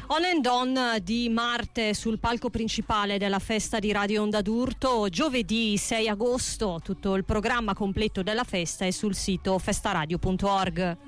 On and On di Marte sul palco principale della festa di Radio Onda d'Urto giovedì 6 agosto. Tutto il programma completo della festa è sul sito festaradio.org.